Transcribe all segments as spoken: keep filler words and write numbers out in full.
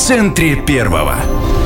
центре первого.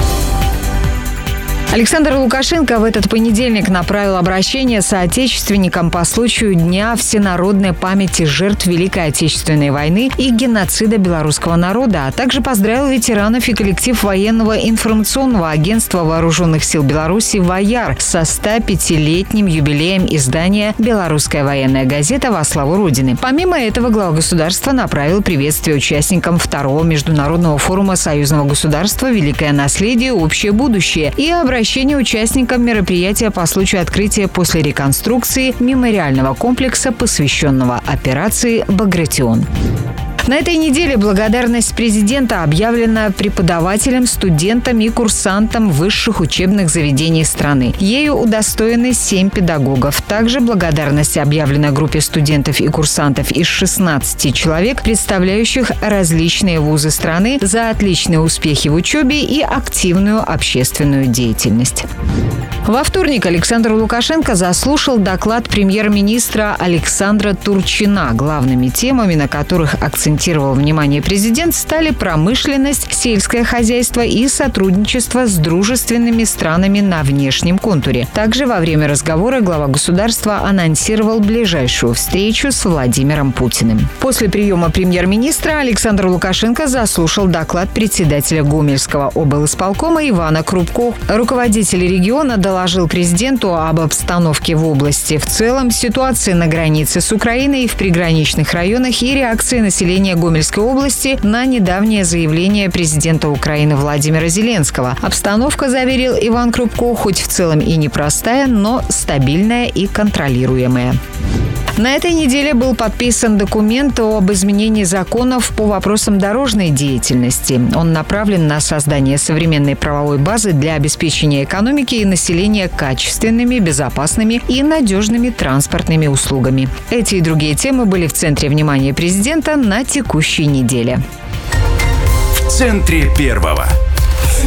Александр Лукашенко в этот понедельник направил обращение соотечественникам по случаю Дня всенародной памяти жертв Великой Отечественной войны и геноцида белорусского народа, а также поздравил ветеранов и коллектив военного информационного агентства Вооруженных сил Беларуси «ВОЯР» со ста пятилетним юбилеем издания «Белорусская военная газета» во славу Родины. Помимо этого, глава государства направил приветствие участникам второго международного форума союзного государства «Великое наследие. Общее будущее» и обратился Обращение участникам мероприятия по случаю открытия после реконструкции мемориального комплекса, посвященного операции «Багратион». На этой неделе благодарность президента объявлена преподавателям, студентам и курсантам высших учебных заведений страны. Ею удостоены семь педагогов. Также благодарность объявлена группе студентов и курсантов из шестнадцати человек, представляющих различные вузы страны, за отличные успехи в учебе и активную общественную деятельность. Во вторник Александр Лукашенко заслушал доклад премьер-министра Александра Турчина. Главными темами, на которых акцентировал внимание президент, стали промышленность, сельское хозяйство и сотрудничество с дружественными странами на внешнем контуре. Также во время разговора глава государства анонсировал ближайшую встречу с Владимиром Путиным. После приема премьер-министра Александр Лукашенко заслушал доклад председателя Гомельского облисполкома Ивана Крупко. Руководитель региона доложил президенту об обстановке в области в целом, ситуации на границе с Украиной и в приграничных районах и реакции населения Гомельской области на недавнее заявление президента Украины Владимира Зеленского. Обстановка, заверил Иван Крупко, хоть в целом и непростая, но стабильная и контролируемая. На этой неделе был подписан документ об изменении законов по вопросам дорожной деятельности. Он направлен на создание современной правовой базы для обеспечения экономики и населения качественными, безопасными и надежными транспортными услугами. Эти и другие темы были в центре внимания президента на текущей неделе. В центре первого.